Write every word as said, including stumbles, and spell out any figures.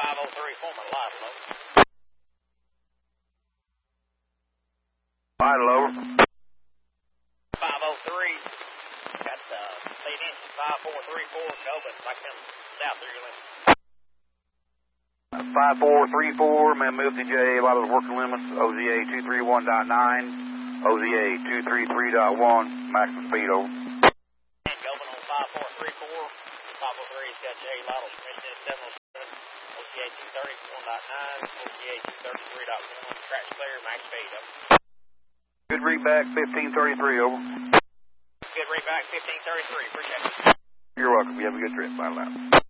five oh three, former light low. Light low. five oh three. Got uh, lead engine five four three four, Goban, back down south of your limit. five four three four, Mammoth J, Vital working limits, O Z A two three one point nine, O Z A two three three point one, maximum speed over. And Goban on five four three four, five oh three's got J, Vital permission at seven oh seven, O Z A two thirty-one point nine, O Z A two thirty-three point one, track clear, max speed over. Good read back, fifteen thirty-three, over. Good read back, fifteen thirty-three, appreciate it. You're welcome, you have a good trip, Vital out.